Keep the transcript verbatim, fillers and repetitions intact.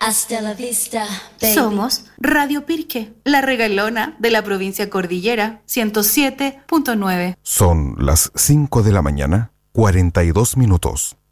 Hasta la vista, baby. Somos Radio Pirque, la regalona de la provincia Cordillera, ciento siete punto nueve. Son las cinco de la mañana, cuarenta y dos minutos.